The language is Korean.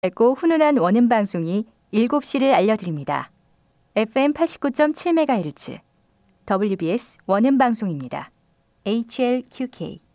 밝고 훈훈한 원음 방송이 7시를 알려드립니다. FM 89.7MHz WBS 원음 방송입니다. HLQK